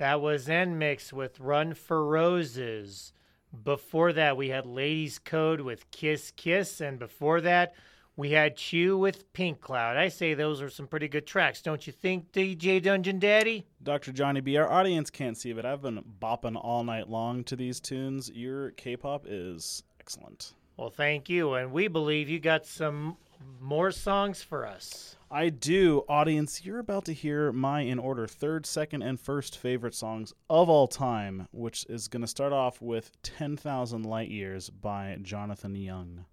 That was NMIX with Run for Roses. Before that, we had Ladies Code with Kiss Kiss. And before that, we had Chew with Pink Cloud. I say those are some pretty good tracks, don't you think, DJ Dungeon Daddy? Dr. Johnny B, our audience can't see, but I've been bopping all night long to these tunes. Your K-pop is excellent. Well, thank you. And we believe you got some more songs for us. I do. Audience, you're about to hear my, in order, third, second, and first favorite songs of all time, which is going to start off with 10,000 Light Years by Jonathan Young.